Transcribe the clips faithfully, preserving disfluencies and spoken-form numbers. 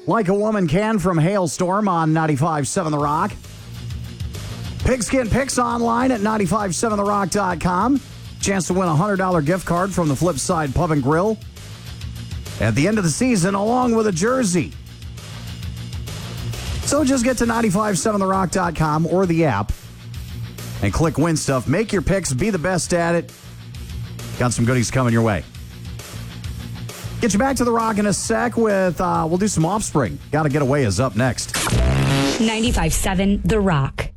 Like a Woman Can from Hailstorm on ninety-five point seven The Rock. Pigskin Picks online at nine five seven the rock dot com. Chance to win a one hundred dollars gift card from the Flipside Pub and Grill at the end of the season, along with a jersey. So just get to nine five seven the rock dot com or the app and click Win Stuff. Make your picks. Be the best at it. Got some goodies coming your way. Get you back to The Rock in a sec with, uh, we'll do some Offspring. Gotta Get Away is up next. ninety-five point seven The Rock.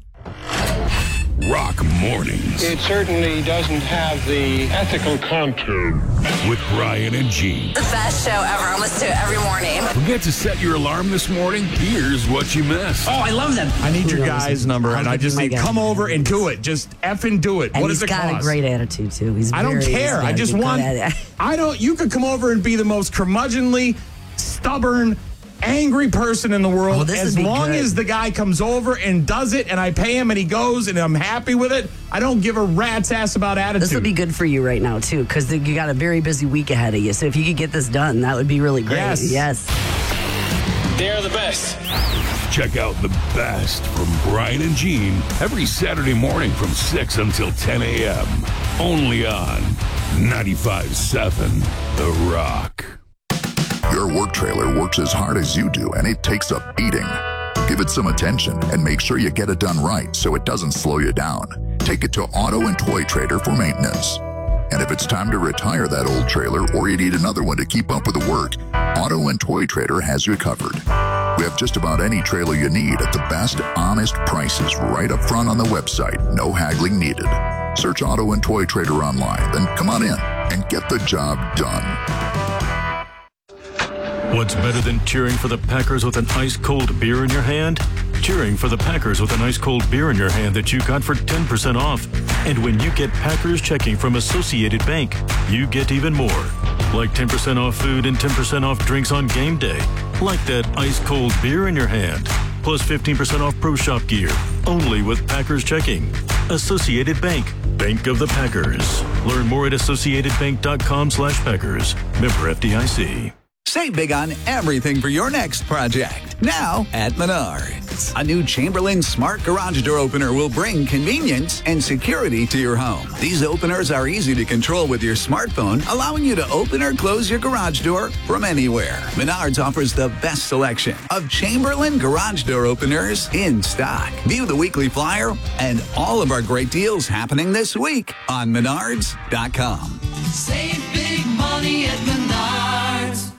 Rock Mornings. It certainly doesn't have the ethical contour. With Brian and Gene. The best show ever. I listen to it every morning. Forget to set your alarm this morning? Here's what you missed. Oh, I love them. I need your guy's number, and I just need come over and do it. Just effing do it. And what he's does it got cost? a great attitude, too. He's I don't very, care. I just want, I don't, you could come over and be the most curmudgeonly, stubborn, angry person in the world. Oh, this as would be long good. as the guy comes over and does it, and I pay him, and he goes, and I'm happy with it, I don't give a rat's ass about attitude. This would be good for you right now, too, because you got a very busy week ahead of you. So if you could get this done, that would be really great. Yes. Yes. They're the best. Check out the best from Brian and Gene every Saturday morning from six until ten a.m. Only on ninety-five point seven The Rock. Your work trailer works as hard as you do, and it takes a beating. Give it some attention and make sure you get it done right so it doesn't slow you down. Take it to Auto and Toy Trader for maintenance. And if it's time to retire that old trailer or you need another one to keep up with the work, Auto and Toy Trader has you covered. We have just about any trailer you need at the best, honest prices right up front on the website. No haggling needed. Search Auto and Toy Trader online, then come on in and get the job done. What's better than cheering for the Packers with an ice-cold beer in your hand? Cheering for the Packers with an ice-cold beer in your hand that you got for ten percent off. And when you get Packers checking from Associated Bank, you get even more. Like ten percent off food and ten percent off drinks on game day. Like that ice-cold beer in your hand. Plus fifteen percent off Pro Shop gear. Only with Packers checking. Associated Bank. Bank of the Packers. Learn more at associatedbank.com slash Packers. Member F D I C. Save big on everything for your next project. Now at Menards. A new Chamberlain Smart Garage Door Opener will bring convenience and security to your home. These openers are easy to control with your smartphone, allowing you to open or close your garage door from anywhere. Menards offers the best selection of Chamberlain Garage Door Openers in stock. View the weekly flyer and all of our great deals happening this week on Menards dot com. Save big money at Menards.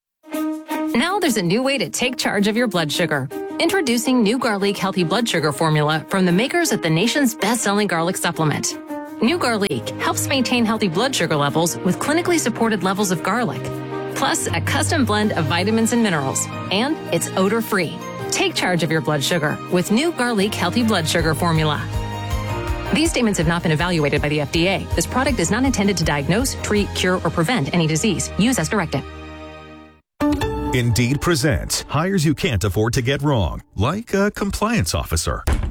Now there's a new way to take charge of your blood sugar. Introducing new Garlic Healthy Blood Sugar Formula from the makers of the nation's best-selling garlic supplement. New Garlic helps maintain healthy blood sugar levels with clinically supported levels of garlic, plus a custom blend of vitamins and minerals, and it's odor-free. Take charge of your blood sugar with new Garlic Healthy Blood Sugar Formula. These statements have not been evaluated by the F D A. This product is not intended to diagnose, treat, cure, or prevent any disease. Use as directed. Indeed presents hires you can't afford to get wrong, like a compliance officer.